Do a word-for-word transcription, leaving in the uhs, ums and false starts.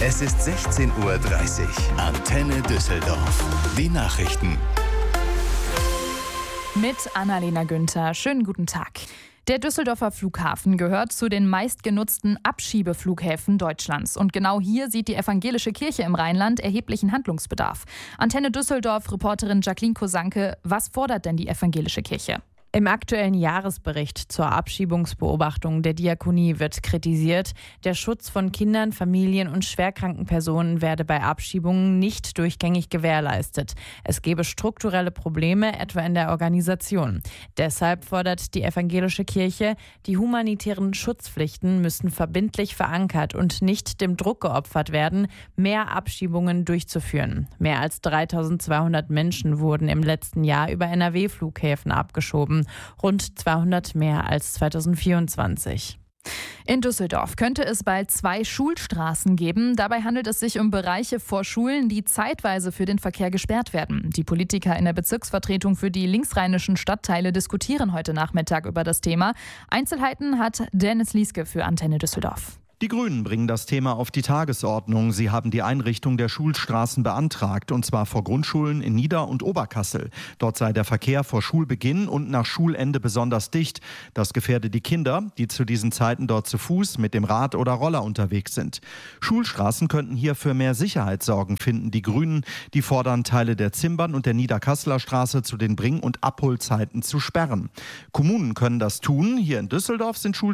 Es ist sechzehn Uhr dreißig. Antenne Düsseldorf. Die Nachrichten. Mit Annalena Günther. Schönen guten Tag. Der Düsseldorfer Flughafen gehört zu den meistgenutzten Abschiebeflughäfen Deutschlands. Und genau hier sieht die evangelische Kirche im Rheinland erheblichen Handlungsbedarf. Antenne Düsseldorf-Reporterin Jacqueline Kosanke, was fordert denn die evangelische Kirche? Im aktuellen Jahresbericht zur Abschiebungsbeobachtung der Diakonie wird kritisiert, der Schutz von Kindern, Familien und schwerkranken Personen werde bei Abschiebungen nicht durchgängig gewährleistet. Es gebe strukturelle Probleme, etwa in der Organisation. Deshalb fordert die evangelische Kirche, die humanitären Schutzpflichten müssen verbindlich verankert und nicht dem Druck geopfert werden, mehr Abschiebungen durchzuführen. Mehr als dreitausendzweihundert Menschen wurden im letzten Jahr über N R W-Flughäfen abgeschoben. Rund zweihundert mehr als zweitausendvierundzwanzig. In Düsseldorf könnte es bald zwei Schulstraßen geben. Dabei handelt es sich um Bereiche vor Schulen, die zeitweise für den Verkehr gesperrt werden. Die Politiker in der Bezirksvertretung für die linksrheinischen Stadtteile diskutieren heute Nachmittag über das Thema. Einzelheiten hat Dennis Lieske für Antenne Düsseldorf. Die Grünen bringen das Thema auf die Tagesordnung. Sie haben die Einrichtung der Schulstraßen beantragt, und zwar vor Grundschulen in Nieder- und Oberkassel. Dort sei der Verkehr vor Schulbeginn und nach Schulende besonders dicht. Das gefährde die Kinder, die zu diesen Zeiten dort zu Fuß, mit dem Rad oder Roller unterwegs sind. Schulstraßen könnten hier für mehr Sicherheit sorgen, finden die Grünen. Die fordern, Teile der Zimbern und der Niederkasseler Straße zu den Bring- und Abholzeiten zu sperren. Kommunen können das tun. Hier in Düsseldorf sind Schulstraßen